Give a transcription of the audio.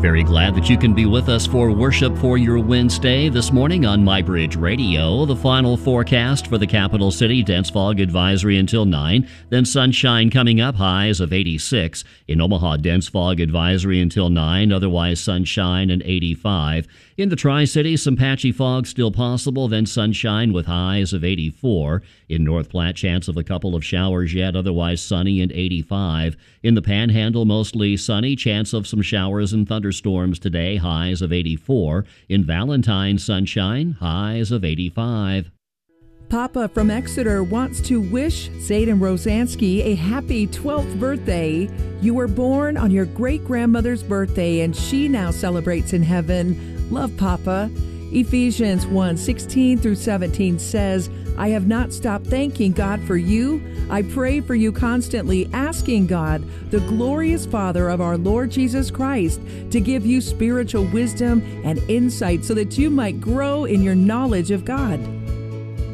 Very glad that you can be with us for Worship for Your Wednesday this morning on MyBridge Radio. The final forecast for the capital city, dense fog advisory until 9, then sunshine coming up, highs of 86. In Omaha, dense fog advisory until 9, otherwise sunshine and 85. In the Tri-City, some patchy fog still possible, then sunshine with highs of 84. In North Platte, chance of a couple of showers yet, otherwise sunny and 85. In the Panhandle, mostly sunny, chance of some showers and thunderstorms today, highs of 84. In Valentine, sunshine, highs of 85. Papa from Exeter wants to wish Zayden Rosansky a happy 12th birthday. You were born on your great-grandmother's birthday, and she now celebrates in heaven. Love, Papa. Ephesians 1:16-17 says, I have not stopped thanking God for you. I pray for you constantly, asking God, the glorious Father of our Lord Jesus Christ, to give you spiritual wisdom and insight so that you might grow in your knowledge of God.